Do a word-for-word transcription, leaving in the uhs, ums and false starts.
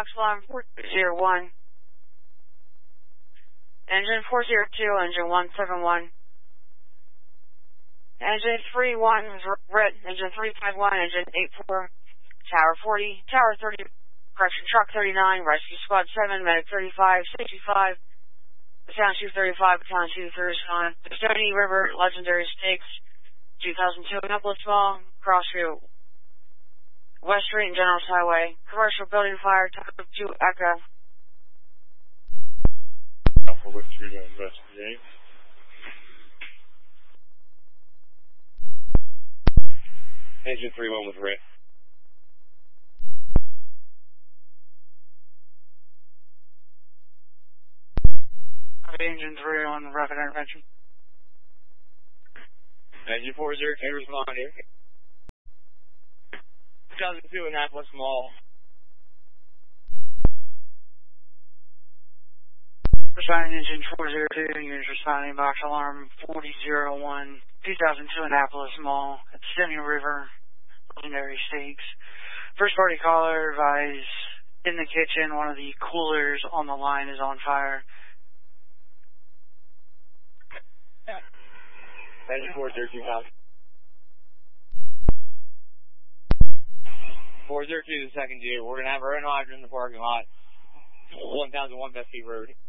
box alarm four zero one. Engine four zero two, engine one seven one. Engine three one is red, engine three five one, engine eight four. Tower forty, Tower thirty, correction, truck thirty-nine, rescue squad seven, medic thirty-five, safety five, battalion two thirty-five, battalion two thirty-nine, the Stony River Legendary Stakes, two thousand two Minneapolis Mall, Crossview, West Street and General Highway, commercial building fire, Tower two Echo. Alpha, what you to investigate? Engine three one with Rick. Engine three on rapid intervention. Engine four zero two responding. two thousand two Annapolis Mall. Responding engine four zero two, units responding box alarm forty zero one, two thousand two Annapolis Mall at Stony River, Legendary Stakes. First party caller advise in the kitchen, one of the coolers on the line is on fire. Engine four zero two house. four zero two the second G. We're going to have our own hydrant in the parking lot. one thousand one Best Road.